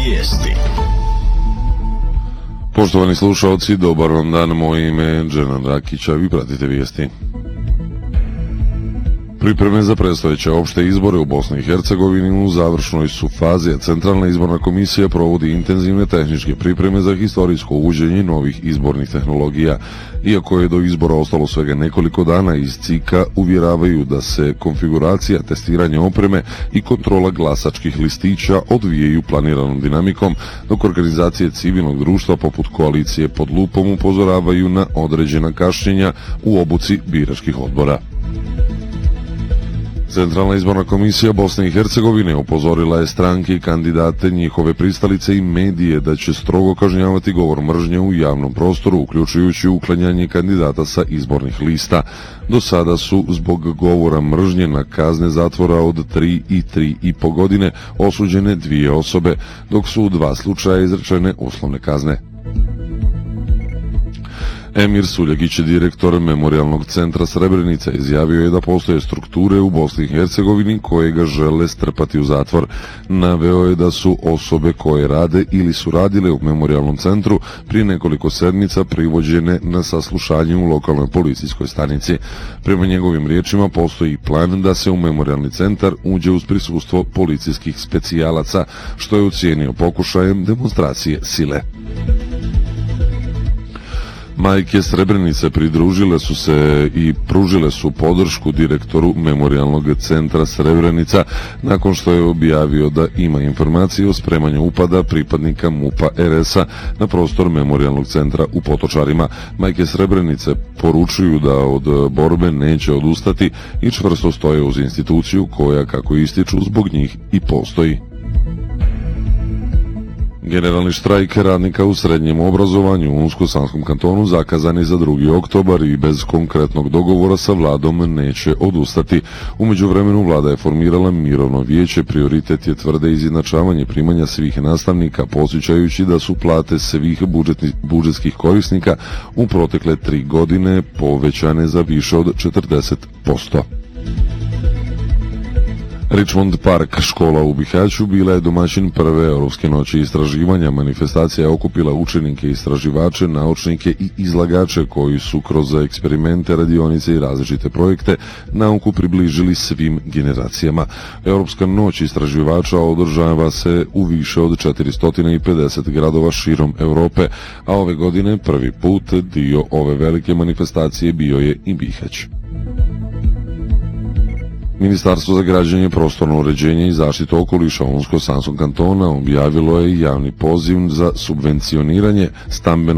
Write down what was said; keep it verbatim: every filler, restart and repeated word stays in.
Vijesti. Poštovani slušalci, dobar vam dan, moje ime je Dženan Rakić, a vi pratite vijesti. Pripreme za predstojeće opšte izbore u Bosni i Hercegovini u završnoj su fazi, a Centralna izborna komisija provodi intenzivne tehničke pripreme za historijsko uvođenje novih izbornih tehnologija. Iako je do izbora ostalo svega nekoliko dana, iz C I K-a uvjeravaju da se konfiguracija, testiranje opreme i kontrola glasačkih listića odvijaju planiranom dinamikom, dok organizacije civilnog društva poput koalicije Pod lupom upozoravaju na određena kašnjenja u obuci biračkih odbora. Centralna izborna komisija Bosne i Hercegovine upozorila je stranke i kandidate, njihove pristalice i medije da će strogo kažnjavati govor mržnje u javnom prostoru, uključujući uklanjanje kandidata sa izbornih lista. Do sada su zbog govora mržnje na kazne zatvora od tri i tri i po godine osuđene dvije osobe, dok su u dva slučaja izrečene uslovne kazne. Emir Suljegić, direktor Memorijalnog centra Srebrenica, izjavio je da postoje strukture u Bosni i Hercegovini koje ga žele strpati u zatvor. Naveo je da su osobe koje rade ili su radile u Memorijalnom centru prije nekoliko sedmica privođene na saslušanje u lokalnoj policijskoj stanici. Prema njegovim riječima postoji plan da se u Memorijalni centar uđe uz prisustvo policijskih specijalaca, što je ocijenio pokušajem demonstracije sile. Majke Srebrenice pridružile su se i pružile su podršku direktoru Memorijalnog centra Srebrenica nakon što je objavio da ima informacije o spremanju upada pripadnika MUP-a R S-a na prostor Memorijalnog centra u Potočarima. Majke Srebrenice poručuju da od borbe neće odustati i čvrsto stoje uz instituciju koja, kako ističu, zbog njih i postoji. Generalni štrajk radnika u srednjem obrazovanju u Unsko-Sanskom kantonu zakazan je za drugi oktobar i bez konkretnog dogovora sa vladom neće odustati. U međuvremenu vlada je formirala mirovno vijeće, prioritet je tvrde izjednačavanje primanja svih nastavnika, podsjećajući da su plate svih budžetni, budžetskih korisnika u protekle tri godine povećane za više od četrdeset posto. Richmond Park, škola u Bihaću, bila je domaćin prve Europske noći istraživanja. Manifestacija je okupila učenike, istraživače, naučnike i izlagače koji su kroz eksperimente, radionice i različite projekte nauku približili svim generacijama. Europska noć istraživača održava se u više od četiristo pedeset gradova širom Europe, a ove godine prvi put dio ove velike manifestacije bio je i Bihać. Ministarstvo za građenje, prostorno uređenje i zaštitu okoliša Unsko-Sanskog kantona objavilo je javni poziv za subvencioniranje stambenog